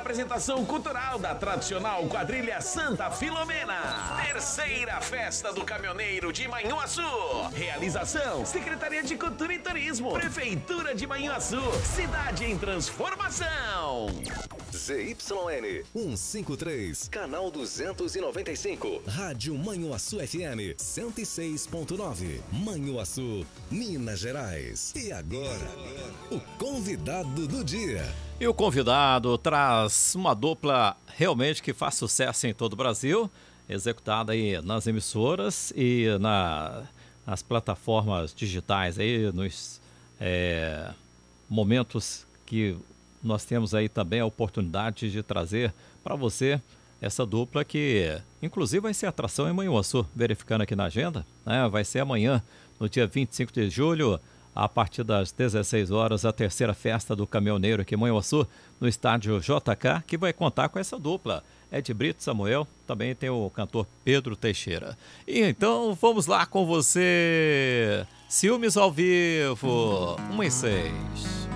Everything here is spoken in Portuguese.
apresentação cultural da tradicional quadrilha Santa Filomena. Terceira Festa do Caminhoneiro de Manhuaçu. Realização: Secretaria de Cultura e Turismo, Prefeitura de Manhuaçu, cidade em transformação. ZYN 153, canal 295. Rádio Manhuaçu FM 106.9. Manhuaçu, Minas Gerais. E agora, o convidado do dia. E o convidado traz uma dupla realmente que faz sucesso em todo o Brasil, executada aí nas emissoras e nas plataformas digitais, aí nos momentos que nós temos aí também a oportunidade de trazer para você essa dupla que, inclusive, vai ser atração em Manhuaçu, verificando aqui na agenda, né? Vai ser amanhã, no dia 25 de julho, a partir das 16 horas, a terceira festa do caminhoneiro aqui em Manhuaçu, no estádio JK, que vai contar com essa dupla. Ed Brito, Samuel, também tem o cantor Pedro Teixeira. E então, vamos lá com você. Ciúmes ao vivo, 1 e 6.